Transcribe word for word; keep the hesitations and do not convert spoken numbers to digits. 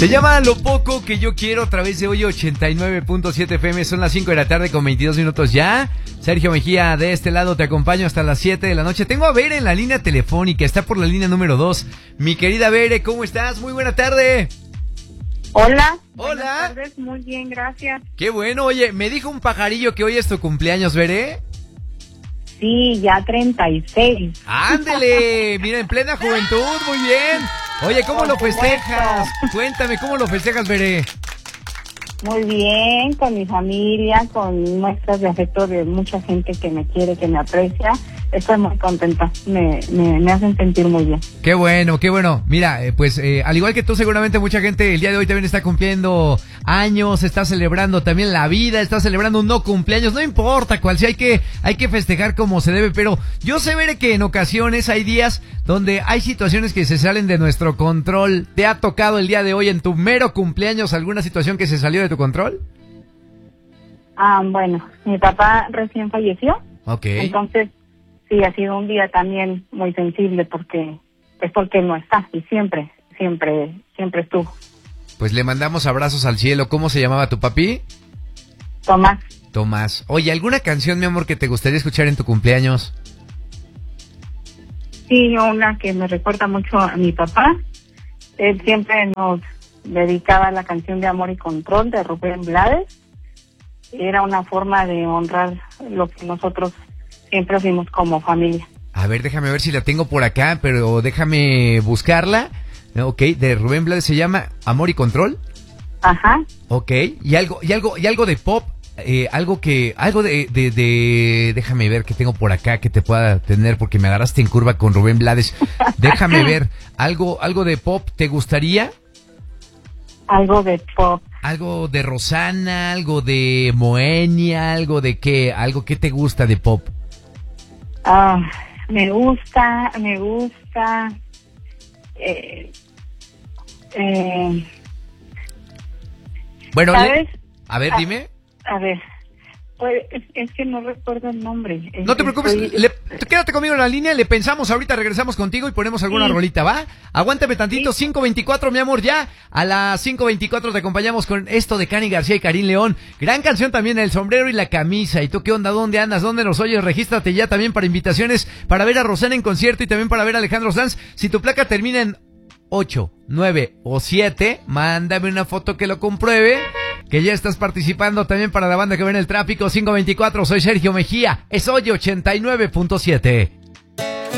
Se llama Lo Poco Que Yo Quiero a través de hoy ochenta y nueve punto siete F M. Son las cinco de la tarde con veintidós minutos ya. Sergio Mejía de este lado, te acompaño hasta las siete de la noche. Tengo a Bere en la línea telefónica, está por la línea número dos. Mi querida Bere, ¿cómo estás? Muy buena tarde. Hola. Hola. Buenas tardes, muy bien, gracias. Qué bueno, oye, me dijo un pajarillo que hoy es tu cumpleaños, Bere. Sí, ya treinta y seis. ¡Ándele! Mira, en plena juventud, muy bien. Oye, ¿cómo Por lo supuesto. festejas? Cuéntame, ¿cómo lo festejas, Bere? Muy bien, con mi familia, con muestras de afecto de mucha gente que me quiere, que me aprecia. Estoy muy contenta, me, me, me hacen sentir muy bien. Qué bueno, qué bueno. Mira, eh, pues eh, al igual que tú, seguramente mucha gente el día de hoy también está cumpliendo años, está celebrando también la vida, está celebrando un no cumpleaños, no importa cuál sea, hay que, hay que festejar como se debe, pero yo sé, Bere, que en ocasiones hay días donde hay situaciones que se salen de nuestro control. ¿Te ha tocado el día de hoy en tu mero cumpleaños alguna situación que se salió de tu control? Ah, bueno, mi papá recién falleció. Ok. Entonces, sí, ha sido un día también muy sensible porque es porque él no está y siempre, siempre, siempre estuvo. Pues le mandamos abrazos al cielo. ¿Cómo se llamaba tu papi? Tomás. Tomás. Oye, ¿alguna canción, mi amor, que te gustaría escuchar en tu cumpleaños? Sí, una que me recuerda mucho a mi papá. Él siempre nos dedicaba la canción de Amor y Control de Rubén Blades. Era una forma de honrar lo que nosotros siempre hacemos como familia. A ver, déjame ver si la tengo por acá, pero déjame buscarla. Ok, de Rubén Blades, se llama Amor y Control. Ajá. Ok, y algo, y algo, y algo de pop, eh, algo que, algo de, de, de, déjame ver qué tengo por acá que te pueda tener, porque me agarraste en curva con Rubén Blades. Déjame ver, algo, algo de pop, ¿te gustaría? Algo de pop. Algo de Rosana, algo de Moenia, algo de qué, algo que te gusta de pop. Ah, me gusta, me gusta. Eh, eh, Bueno, ¿sabes? le- a ver, Ah, dime. A ver, pues es, es que no recuerdo el nombre. No te preocupes, Estoy- le- tú quédate conmigo en la línea, le pensamos, ahorita regresamos contigo y ponemos alguna Sí. rolita, ¿va? Aguántame tantito, Sí. cinco veinticuatro, mi amor, ya. A las cinco veinticuatro te acompañamos con esto de Cani García y Karim León. Gran canción también, El Sombrero y la Camisa. ¿Y tú qué onda? ¿Dónde andas? ¿Dónde nos oyes? Regístrate ya también para invitaciones para ver a Rosana en concierto y también para ver a Alejandro Sanz. Si tu placa termina en ocho, nueve o siete, mándame una foto que lo compruebe, que ya estás participando también para la banda que ve en el tráfico. Cinco veinticuatro, soy Sergio Mejía, es hoy ochenta y nueve punto siete.